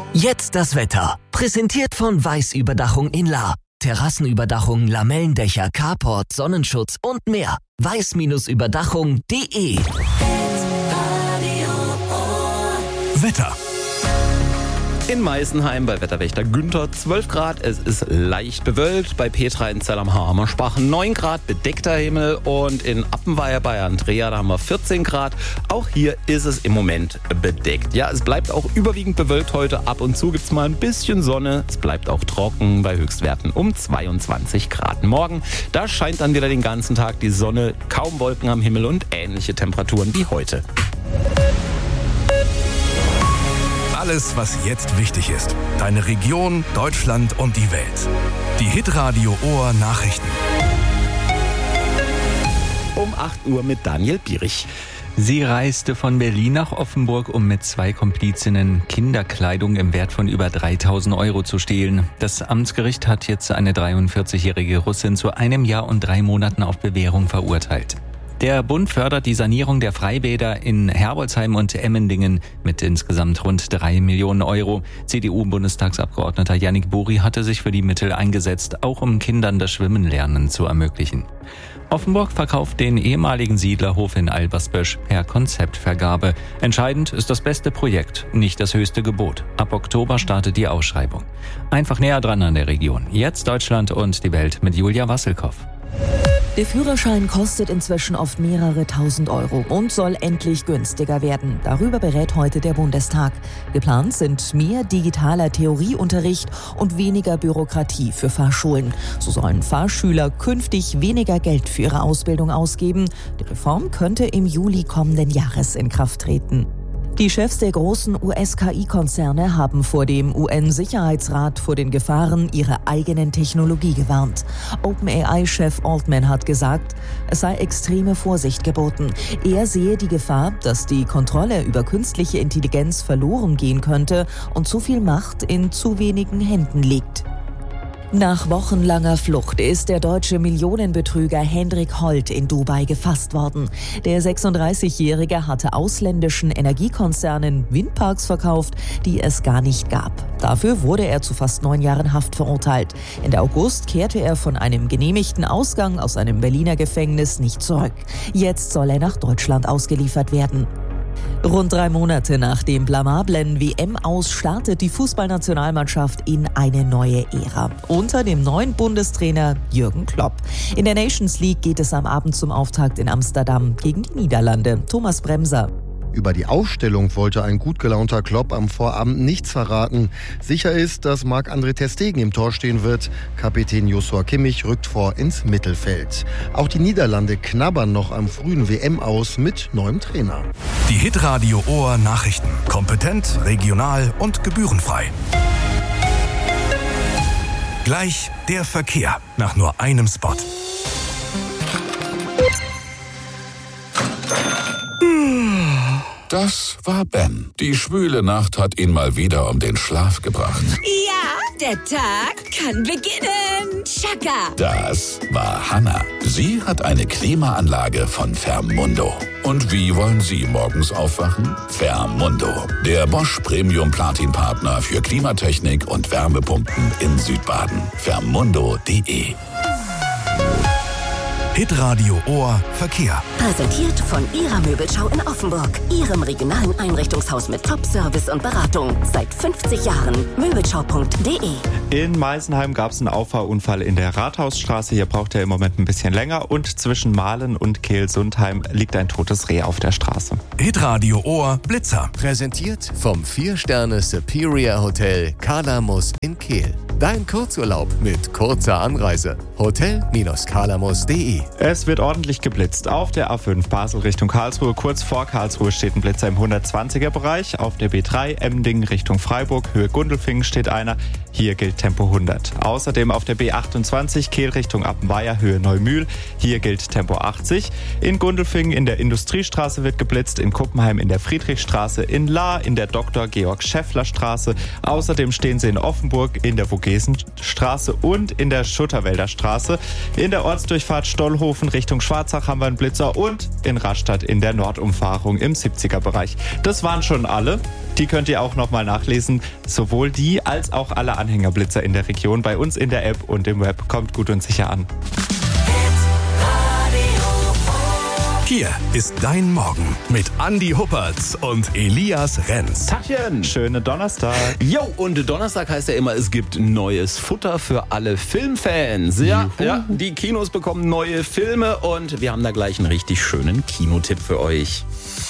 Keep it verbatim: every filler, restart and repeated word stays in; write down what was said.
Jetzt das Wetter. Präsentiert von Weiß Überdachung in Lahr. Terrassenüberdachung, Lamellendächer, Carport, Sonnenschutz und mehr. weiß Überdachung punkt de. Wetter. In Meisenheim bei Wetterwächter Günther zwölf Grad, es ist leicht bewölkt. Bei Petra in Zell am Hammersbach neun Grad, bedeckter Himmel. Und in Appenweier bei Andrea, da haben wir vierzehn Grad. Auch hier ist es im Moment bedeckt. Ja, es bleibt auch überwiegend bewölkt heute. Ab und zu gibt es mal ein bisschen Sonne. Es bleibt auch trocken bei Höchstwerten um zweiundzwanzig Grad. Morgen, da scheint dann wieder den ganzen Tag die Sonne, kaum Wolken am Himmel und ähnliche Temperaturen wie heute. Alles, was jetzt wichtig ist. Deine Region, Deutschland und die Welt. Die Hitradio Ohr Nachrichten. Um acht Uhr mit Daniel Bierich. Sie reiste von Berlin nach Offenburg, um mit zwei Komplizinnen Kinderkleidung im Wert von über dreitausend Euro zu stehlen. Das Amtsgericht hat jetzt eine dreiundvierzigjährige Russin zu einem Jahr und drei Monaten auf Bewährung verurteilt. Der Bund fördert die Sanierung der Freibäder in Herbolzheim und Emmendingen mit insgesamt rund drei Millionen Euro. C D U-Bundestagsabgeordneter Yannick Buri hatte sich für die Mittel eingesetzt, auch um Kindern das Schwimmenlernen zu ermöglichen. Offenburg verkauft den ehemaligen Siedlerhof in Albersbösch per Konzeptvergabe. Entscheidend ist das beste Projekt, nicht das höchste Gebot. Ab Oktober startet die Ausschreibung. Einfach näher dran an der Region. Jetzt Deutschland und die Welt mit Julia Wasselkoff. Der Führerschein kostet inzwischen oft mehrere tausend Euro und soll endlich günstiger werden. Darüber berät heute der Bundestag. Geplant sind mehr digitaler Theorieunterricht und weniger Bürokratie für Fahrschulen. So sollen Fahrschüler künftig weniger Geld für ihre Ausbildung ausgeben. Die Reform könnte im Juli kommenden Jahres in Kraft treten. Die Chefs der großen U S-K I-Konzerne haben vor dem U N-Sicherheitsrat vor den Gefahren ihrer eigenen Technologie gewarnt. OpenAI-Chef Altman hat gesagt, es sei extreme Vorsicht geboten. Er sehe die Gefahr, dass die Kontrolle über künstliche Intelligenz verloren gehen könnte und zu viel Macht in zu wenigen Händen liegt. Nach wochenlanger Flucht ist der deutsche Millionenbetrüger Hendrik Holt in Dubai gefasst worden. Der sechsunddreißigjährige hatte ausländischen Energiekonzernen Windparks verkauft, die es gar nicht gab. Dafür wurde er zu fast neun Jahren Haft verurteilt. Ende August kehrte er von einem genehmigten Ausgang aus einem Berliner Gefängnis nicht zurück. Jetzt soll er nach Deutschland ausgeliefert werden. Rund drei Monate nach dem blamablen W M-Aus startet die Fußballnationalmannschaft in eine neue Ära. Unter dem neuen Bundestrainer Jürgen Klopp. In der Nations League geht es am Abend zum Auftakt in Amsterdam gegen die Niederlande. Thomas Bremser. Über die Aufstellung wollte ein gut gelaunter Klopp am Vorabend nichts verraten. Sicher ist, dass Marc-André ter Stegen im Tor stehen wird. Kapitän Joshua Kimmich rückt vor ins Mittelfeld. Auch die Niederlande knabbern noch am frühen W M-Aus mit neuem Trainer. Die Hitradio Ohr Nachrichten. Kompetent, regional und gebührenfrei. Gleich der Verkehr nach nur einem Spot. Das war Ben. Die schwüle Nacht hat ihn mal wieder um den Schlaf gebracht. Ja, der Tag kann beginnen. Chaka. Das war Hannah. Sie hat eine Klimaanlage von Fermundo. Und wie wollen Sie morgens aufwachen? Fermundo, der Bosch Premium Platin Partner für Klimatechnik und Wärmepumpen in Südbaden. Fermundo punkt de. Hitradio Ohr Verkehr. Präsentiert von Ihrer Möbelschau in Offenburg. Ihrem regionalen Einrichtungshaus mit Top-Service und Beratung. Seit fünfzig Jahren. Möbelschau punkt de. In Meisenheim gab es einen Auffahrunfall in der Rathausstraße. Hier braucht er im Moment ein bisschen länger. Und zwischen Mahlen und Kehl-Sundheim liegt ein totes Reh auf der Straße. Hitradio Ohr Blitzer. Präsentiert vom vier Sterne Superior Hotel Kalamus in Kehl. Dein Kurzurlaub mit kurzer Anreise. hotel Kalamus punkt de. Es wird ordentlich geblitzt. Auf der A fünf Basel Richtung Karlsruhe. Kurz vor Karlsruhe steht ein Blitzer im hundertzwanziger Bereich. Auf der B drei Emmendingen Richtung Freiburg, Höhe Gundelfingen steht einer. Hier gilt Tempo hundert. Außerdem auf der B achtundzwanzig Kehl Richtung Appenweier, Höhe Neumühl. Hier gilt Tempo achtzig. In Gundelfingen in der Industriestraße wird geblitzt. In Kuppenheim in der Friedrichstraße. In Lahr in der Doktor Georg Schäffler Straße. Außerdem stehen sie in Offenburg in der Vogel Vogesen-Straße und in der Schutterwälder Straße. In der Ortsdurchfahrt Stollhofen Richtung Schwarzach haben wir einen Blitzer und in Rastatt in der Nordumfahrung im siebziger-Bereich. Das waren schon alle. Die könnt ihr auch nochmal nachlesen. Sowohl die als auch alle Anhängerblitzer in der Region bei uns in der App und im Web. Kommt gut und sicher an. Hier ist dein Morgen mit Andi Huppertz und Elias Renz. Tachchen. Schöne Donnerstag. Jo, und Donnerstag heißt ja immer, es gibt neues Futter für alle Filmfans. Ja, ja, die Kinos bekommen neue Filme und wir haben da gleich einen richtig schönen Kinotipp für euch.